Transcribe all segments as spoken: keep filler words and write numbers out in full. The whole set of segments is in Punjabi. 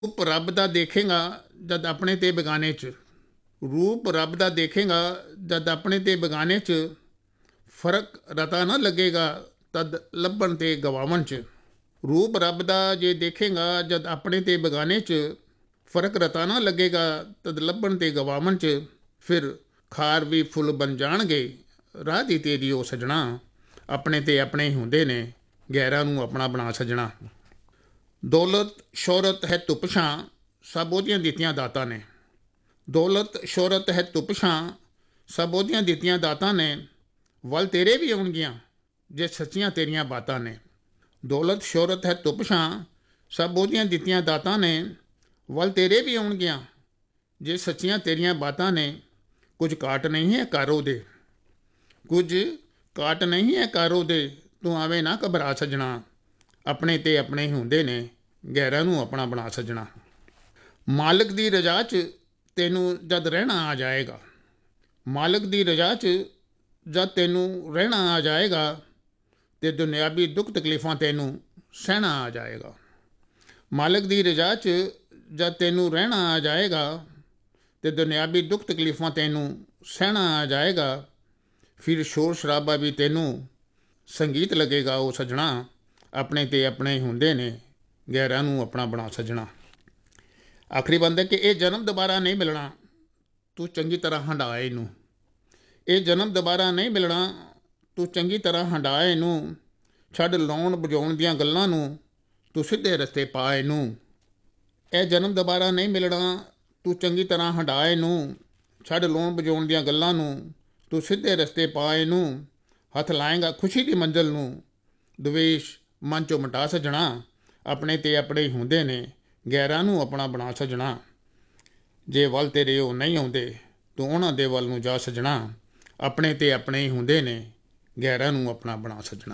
ਰੂਪ ਰੱਬ ਦਾ ਦੇਖੇਗਾ ਜਦ ਆਪਣੇ ਤੇ ਬੇਗਾਨੇ 'ਚ। ਰੂਪ ਰੱਬ ਦਾ ਦੇਖੇਗਾ ਜਦ ਆਪਣੇ ਤੇ ਬੇਗਾਨੇ 'ਚ। ਫਰਕ ਰਤਾ ਨਾ ਲੱਗੇਗਾ ਤਦ ਲੱਭਣ ਤੇ ਗਵਾਵਣ 'ਚ। ਰੂਪ ਰੱਬ ਦਾ ਜੇ ਦੇਖੇਗਾ ਜਦ ਆਪਣੇ ਤੇ ਬੇਗਾਨੇ 'ਚ। ਫਰਕ ਰਤਾ ਨਾ ਲੱਗੇਗਾ ਤਦ ਲੱਭਣ ਤੇ ਗਵਾਵਣ 'ਚ। ਫਿਰ ਖਾਰ ਵੀ ਫੁੱਲ ਬਣ ਜਾਣਗੇ ਰਾਹ ਦੀ ਤੇਰੀ ਉਹ ਸੱਜਣਾ। ਆਪਣੇ ਤੇ ਆਪਣੇ ਹੀ ਹੁੰਦੇ ਨੇ ਗੈਰਾਂ ਨੂੰ ਆਪਣਾ ਬਣਾ ਸੱਜਣਾ। ਦੌਲਤ ਸ਼ੋਹਰਤ ਹੈ ਧੁੱਪ ਛਾਂ ਸਭ ਉਹਦੀਆਂ ਦਿੱਤੀਆਂ ਦਾਤਾਂ ਨੇ। ਦੌਲਤ ਸ਼ੋਹਰਤ ਹੈ ਧੁੱਪ ਛਾਂ ਸਭ ਉਹਦੀਆਂ ਦਿੱਤੀਆਂ ਦਾਤਾਂ ਨੇ। ਵੱਲ ਤੇਰੇ ਵੀ ਆਉਣਗੀਆਂ ਜੇ ਸੱਚੀਆਂ ਤੇਰੀਆਂ ਬਾਤਾਂ ਨੇ। ਦੌਲਤ ਸ਼ੋਹਰਤ ਹੈ ਧੁੱਪ ਛਾਂ ਸਭ ਉਹਦੀਆਂ ਦਿੱਤੀਆਂ ਦਾਤਾਂ ਨੇ। ਵੱਲ ਤੇਰੇ ਵੀ ਆਉਣਗੀਆਂ ਜੇ ਸੱਚੀਆਂ ਤੇਰੀਆਂ ਬਾਤਾਂ ਨੇ। ਕੁਝ ਕਾਟ ਨਹੀਂ ਹੈ ਘਰ ਉਹਦੇ ਕੁਝ ਕਾਟ ਨਹੀਂ ਹੈ ਘਰ ਉਹਦੇ। ਤੂੰ ਆਵੇਂ ਨਾ ਘਬਰਾ ਸੱਜਣਾ। ਆਪਣੇ ਤੇ ਆਪਣੇ ਹੀ ਹੁੰਦੇ ਨੇ ਗੈਰਾਂ ਨੂੰ ਆਪਣਾ ਬਣਾ ਸੱਜਣਾ। ਮਾਲਕ ਦੀ ਰਜ਼ਾ 'ਚ ਤੈਨੂੰ ਜਦ ਰਹਿਣਾ ਆ ਜਾਏਗਾ। ਮਾਲਕ ਦੀ ਰਜ਼ਾ 'ਚ ਜਦ ਤੈਨੂੰ ਰਹਿਣਾ ਆ ਜਾਏਗਾ ਤੇ ਦੁਨਿਆਵੀ ਦੁੱਖ ਤਕਲੀਫਾਂ ਤੈਨੂੰ ਸਹਿਣਾ ਆ ਜਾਏਗਾ। ਮਾਲਕ ਦੀ ਰਜ਼ਾ 'ਚ ਜਦ ਤੈਨੂੰ ਰਹਿਣਾ ਆ ਜਾਏਗਾ ਤੇ ਦੁਨਿਆਵੀ ਦੁੱਖ ਤਕਲੀਫਾਂ ਤੈਨੂੰ ਸਹਿਣਾ ਆ ਜਾਏਗਾ। ਫਿਰ ਸ਼ੋਰ ਸ਼ਰਾਬਾ ਵੀ ਤੈਨੂੰ ਸੰਗੀਤ ਲੱਗੇਗਾ ਉਹ ਸੱਜਣਾ। ਆਪਣੇ ਤੇ ਆਪਣੇ ਹੀ ਹੁੰਦੇ ਨੇ ਗੈਰਾਂ ਨੂੰ ਆਪਣਾ ਬਣਾ ਸੱਜਣਾ। ਆਖਰੀ ਬੰਦ ਹੈ ਕਿ ਇਹ ਜਨਮ ਦੁਬਾਰਾ ਨਹੀਂ ਮਿਲਣਾ ਤੂੰ ਚੰਗੀ ਤਰ੍ਹਾਂ ਹੰਢਾ ਇਹਨੂੰ। ਇਹ ਜਨਮ ਦੁਬਾਰਾ ਨਹੀਂ ਮਿਲਣਾ ਤੂੰ ਚੰਗੀ ਤਰ੍ਹਾਂ ਹੰਢਾ ਇਹਨੂੰ। ਛੱਡ ਲਾਉਣ ਵਜਾਉਣ ਦੀਆਂ ਗੱਲਾਂ ਨੂੰ ਤੂੰ ਸਿੱਧੇ ਰਸਤੇ ਪਾ ਇਹਨੂੰ। ਇਹ ਜਨਮ ਦੁਬਾਰਾ ਨਹੀਂ ਮਿਲਣਾ ਤੂੰ ਚੰਗੀ ਤਰ੍ਹਾਂ ਹੰਢਾ ਇਹਨੂੰ। ਛੱਡ ਲਾਉਣ ਵਜਾਉਣ ਦੀਆਂ ਗੱਲਾਂ ਨੂੰ ਤੂੰ ਸਿੱਧੇ ਰਸਤੇ ਪਾ ਇਹਨੂੰ। ਹੱਥ ਲਾਏਗਾ ਖੁਸ਼ੀ ਦੀ ਮੰਜ਼ਿਲ ਨੂੰ ਦਵੇਸ਼ ਮਨ 'ਚੋਂ ਮਿਟਾ ਸੱਜਣਾ। ਆਪਣੇ ਤੇ ਆਪਣੇ ਹੀ ਹੁੰਦੇ ਨੇ ਗੈਰਾਂ ਨੂੰ ਆਪਣਾ ਬਣਾ ਸੱਜਣਾ। ਜੇ ਵੱਲ ਤੇਰੇ ਉਹ ਨਹੀਂ ਆਉਂਦੇ ਤੂੰ ਉਹਨਾਂ ਦੇ ਵੱਲ ਨੂੰ ਜਾ ਸੱਜਣਾ। ਆਪਣੇ ਤੇ ਆਪਣੇ ਹੀ ਹੁੰਦੇ ਨੇ ਗੈਰਾਂ ਨੂੰ ਆਪਣਾ ਬਣਾ ਸੱਜਣਾ।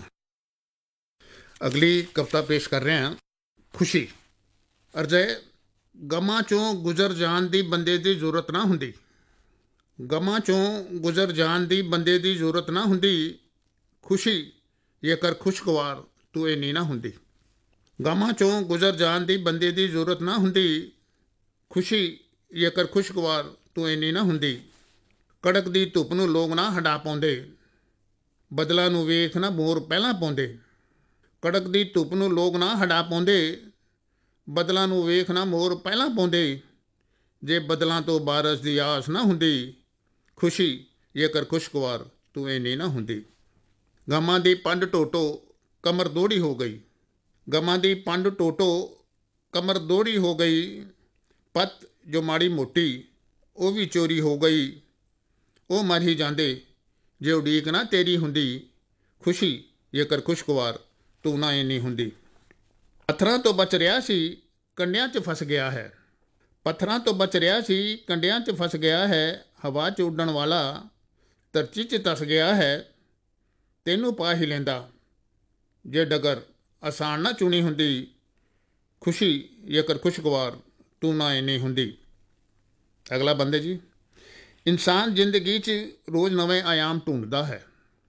ਅਗਲੀ ਕਵਿਤਾ ਪੇਸ਼ ਕਰ ਰਹੇ ਹਾਂ ਖੁਸ਼ੀ। ਅਰਜ਼ੇ ਗਮਾਂ 'ਚੋਂ ਗੁਜ਼ਰ ਜਾਣ ਦੀ ਬੰਦੇ ਦੀ ਜ਼ਰੂਰਤ ਨਾ ਹੁੰਦੀ। ਗਮਾਂ 'ਚੋਂ ਗੁਜ਼ਰ ਜਾਣ ਦੀ ਬੰਦੇ ਦੀ ਜ਼ਰੂਰਤ ਨਾ ਹੁੰਦੀ। ਖੁਸ਼ੀ ਜੇਕਰ ਖੁਸ਼ਗਵਾਰ ਤੂੰ ਇਹ ਨਹੀਂ ਨਾ ਹੁੰਦੀ। ਗਮਾਂ 'ਚੋਂ ਗੁਜ਼ਰ ਜਾਣ ਦੀ ਬੰਦੇ ਦੀ ਜ਼ਰੂਰਤ ਨਾ ਹੁੰਦੀ। ਖੁਸ਼ੀ ਜੇਕਰ ਖੁਸ਼ਗਵਾਰ ਤੂੰ ਇਹ ਨਹੀਂ ਨਾ ਹੁੰਦੀ। ਕੜਕ ਦੀ ਧੁੱਪ ਨੂੰ ਲੋਕ ਨਾ ਹੰਢਾ ਪਾਉਂਦੇ ਬਦਲਾਂ ਨੂੰ ਵੇਖ ਨਾ ਮੋਰ ਪਹਿਲਾਂ ਪਾਉਂਦੇ। ਕੜਕ ਦੀ ਧੁੱਪ ਨੂੰ ਲੋਕ ਨਾ ਹੰਢਾ ਪਾਉਂਦੇ ਬਦਲਾਂ ਨੂੰ ਵੇਖ ਨਾ ਮੋਰ ਪਹਿਲਾਂ ਪਾਉਂਦੇ। ਜੇ ਬਦਲਾਂ ਤੋਂ ਬਾਰਸ਼ ਦੀ ਆਸ ਨਾ ਹੁੰਦੀ। ਖੁਸ਼ੀ ਜੇਕਰ ਖੁਸ਼ਗਵਾਰ ਤੂੰ ਇਹ ਨਹੀਂ ਨਾ ਹੁੰਦੀ। ਗਮਾਂ ਦੀ ਪੰਡ ਟੋਟੋ ਕਮਰ ਦੋੜੀ ਹੋ ਗਈ। ਗਮਾਂ ਦੀ ਪੰਡ ਟੋਟੋ ਕਮਰ ਦੋੜੀ ਹੋ ਗਈ। ਪੱਤ ਜੋ ਮਾੜੀ ਮੋਟੀ ਉਹ ਵੀ ਚੋਰੀ ਹੋ ਗਈ। ਉਹ ਮਰ ਹੀ ਜਾਂਦੇ ਜੇ ਉਡੀਕ ਨਾ ਤੇਰੀ ਹੁੰਦੀ। ਖੁਸ਼ੀ ਜੇਕਰ ਖੁਸ਼ਗਵਾਰ ਤੂੰ ਨਾ ਇੰਨੀ ਹੁੰਦੀ। ਪੱਥਰਾਂ ਤੋਂ ਬਚ ਰਿਹਾ ਸੀ ਕੰਡਿਆਂ 'ਚ ਫਸ ਗਿਆ ਹੈ। ਪੱਥਰਾਂ ਤੋਂ ਬਚ ਰਿਹਾ ਸੀ ਕੰਡਿਆਂ 'ਚ ਫਸ ਗਿਆ ਹੈ। ਹਵਾ 'ਚ ਉੱਡਣ ਵਾਲਾ ਧਰਤੀ 'ਚ ਧਸ ਗਿਆ ਹੈ। ਤੈਨੂੰ ਪਾ ਹੀ ਲੈਂਦਾ ਜੇ ਡਗਰ ਆਸਾਨ ਨਾ ਚੁਣੀ ਹੁੰਦੀ। ਖੁਸ਼ੀ ਜੇਕਰ ਖੁਸ਼ਗਵਾਰ ਤੂੰ ਨਾ ਇੰਨੀ ਹੁੰਦੀ। ਅਗਲਾ ਬੰਦੇ ਜੀ। ਇਨਸਾਨ ਜ਼ਿੰਦਗੀ 'ਚ ਰੋਜ਼ ਨਵੇਂ ਆਯਾਮ ਢੂੰਡਦਾ ਹੈ।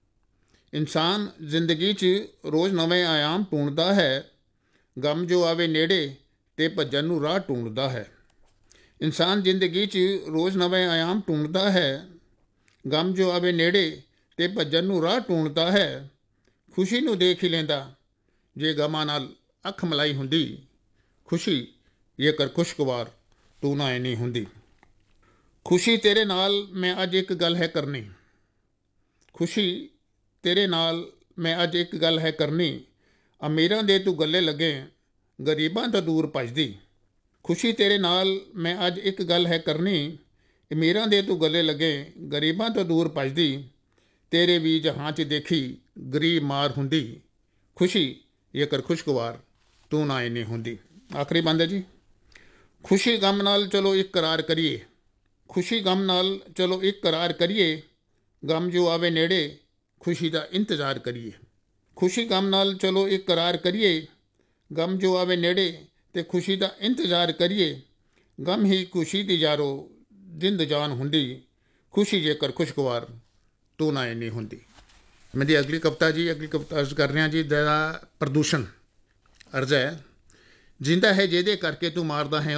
ਇਨਸਾਨ ਜ਼ਿੰਦਗੀ 'ਚ ਰੋਜ਼ ਨਵੇਂ ਆਯਾਮ ਢੂੰਡਦਾ ਹੈ। ਗਮ ਜੋ ਆਵੇ ਨੇੜੇ ਤੇ ਭੱਜਣ ਨੂੰ ਰਾਹ ਢੂੰਡਦਾ ਹੈ। ਇਨਸਾਨ ਜ਼ਿੰਦਗੀ 'ਚ ਰੋਜ਼ ਨਵੇਂ ਆਯਾਮ ਢੂੰਡਦਾ ਹੈ। ਗਮ ਜੋ ਆਵੇ ਨੇੜੇ ਤੇ ਭੱਜਣ ਨੂੰ ਰਾਹ ਢੂੰਡਦਾ ਹੈ। ਖੁਸ਼ੀ ਨੂੰ ਦੇਖ ਹੀ ਲੈਂਦਾ ਜੇ ਗਮਾਂ ਨਾਲ ਅੱਖ ਮਲਾਈ ਹੁੰਦੀ। ਖੁਸ਼ੀ ਜੇਕਰ ਖੁਸ਼ਗਵਾਰ ਤੂੰ ਨਾ ਇੰਨੀ ਹੁੰਦੀ। ਖੁਸ਼ੀ ਤੇਰੇ ਨਾਲ ਮੈਂ ਅੱਜ ਇੱਕ ਗੱਲ ਹੈ ਕਰਨੀ। ਖੁਸ਼ੀ ਤੇਰੇ ਨਾਲ ਮੈਂ ਅੱਜ ਇੱਕ ਗੱਲ ਹੈ ਕਰਨੀ। ਅਮੀਰਾਂ ਦੇ ਤੂੰ ਗੱਲੇ ਲੱਗੇ ਗਰੀਬਾਂ ਤੋਂ ਦੂਰ ਭੱਜਦੀ। ਖੁਸ਼ੀ ਤੇਰੇ ਨਾਲ ਮੈਂ ਅੱਜ ਇੱਕ ਗੱਲ ਹੈ ਕਰਨੀ। ਅਮੀਰਾਂ ਦੇ ਤੂੰ ਗੱਲੇ ਲੱਗੇ ਗਰੀਬਾਂ ਤੋਂ ਦੂਰ ਭੱਜਦੀ। ਤੇਰੇ ਵੀ ਜਹਾਂ 'ਚ ਦੇਖੀ ਗਰੀਬ ਮਾਰ ਹੁੰਦੀ। ਖੁਸ਼ੀ ਜੇਕਰ ਖੁਸ਼ਗਵਾਰ ਤੂੰ ਨਾ ਇੰਨੀ ਹੁੰਦੀ। ਆਖਰੀ ਬੰਦ ਹੈ ਜੀ। ਖੁਸ਼ੀ ਗਮ ਨਾਲ ਚਲੋ ਇੱਕ ਕਰਾਰ ਕਰੀਏ। ਖੁਸ਼ੀ ਗਮ ਨਾਲ ਚਲੋ ਇੱਕ ਕਰਾਰ ਕਰੀਏ। ਗਮ ਜੋ ਆਵੇ ਨੇੜੇ ਖੁਸ਼ੀ ਦਾ ਇੰਤਜ਼ਾਰ ਕਰੀਏ। ਖੁਸ਼ੀ ਗਮ ਨਾਲ ਚਲੋ ਇੱਕ ਕਰਾਰ ਕਰੀਏ। ਗਮ ਜੋ ਆਵੇ ਨੇੜੇ ਤੇ ਖੁਸ਼ੀ ਦਾ ਇੰਤਜ਼ਾਰ ਕਰੀਏ। ਗਮ ਹੀ ਖੁਸ਼ੀ ਦੀ ਯਾਰੋ ਜਿੰਦ ਜਾਨ ਹੁੰਦੀ। ਖੁਸ਼ੀ ਜੇਕਰ ਖੁਸ਼ਗਵਾਰ ਤੂੰ ਨਾ ਇੰਨੀ ਹੁੰਦੀ। मेरी अगली कविता जी अगली कविता अर्ज कर रहे हैं जी। दया प्रदूषण अर्ज है ਜਿੰਦਾ ਹੈ ਜਿਹਦੇ ਕਰਕੇ ਤੂੰ ਮਾਰਦਾ ਹੈ